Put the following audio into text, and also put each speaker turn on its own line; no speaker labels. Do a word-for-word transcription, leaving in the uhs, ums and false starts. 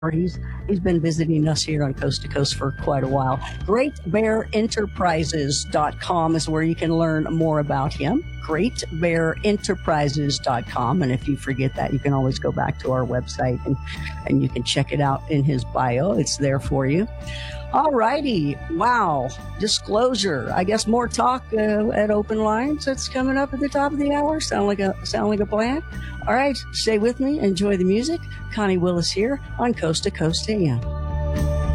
He's he's been visiting us here on Coast to Coast for quite a while. Great Bear Enterprises dot com is where you can learn more about him. Great Bear Enterprises dot com. And if you forget that, you can always go back to our website and, and you can check it out in his bio. It's there for you. All righty. Wow. Disclosure. I guess more talk uh, at Open Lines. That's coming up at the top of the hour. Sound like a sound like a plan? All right. Stay with me. Enjoy the music. Connie Willis here on Coast to Coast A M.